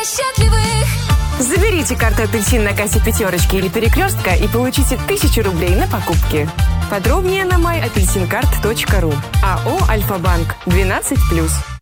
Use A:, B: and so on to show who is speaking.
A: для счастливых.
B: Заберите карту «Апельсин» на кассе «Пятерочки» или «Перекрестка» и получите 1000 рублей на покупки. Подробнее на myapelsincard.ru. АО «Альфа-банк» 12+.